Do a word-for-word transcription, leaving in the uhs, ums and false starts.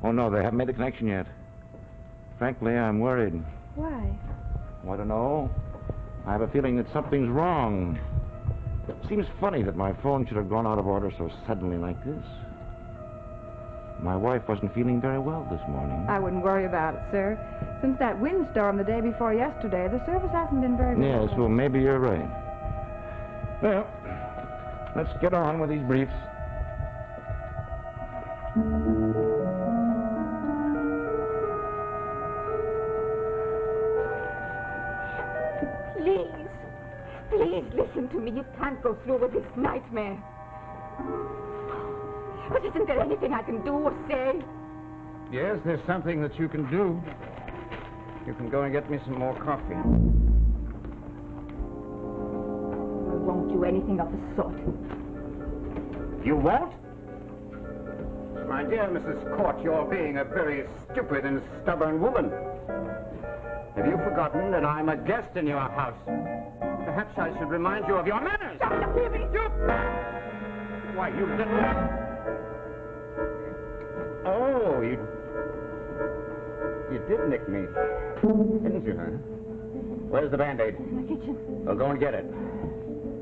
Oh, no, they haven't made the connection yet. Frankly, I'm worried. Why? Oh, I don't know. I have a feeling that something's wrong. It seems funny that my phone should have gone out of order so suddenly like this. My wife wasn't feeling very well this morning. I wouldn't worry about it, sir. Since that windstorm the day before yesterday, the service hasn't been very good. Yes, well, maybe you're right. Well, let's get on with these briefs. Please, please listen to me. You can't go through with this nightmare. But isn't there anything I can do or say? Yes, there's something that you can do. You can go and get me some more coffee. I won't do anything of the sort. You won't? My dear Missus Court, you're being a very stupid and stubborn woman. Have you forgotten that I'm a guest in your house? Perhaps I should remind you of your manners. Stop, hear me. You... Why, you little... Oh, you... You did nick me. Didn't you, huh? Where's the Band-Aid? In the kitchen. Well, go and get it.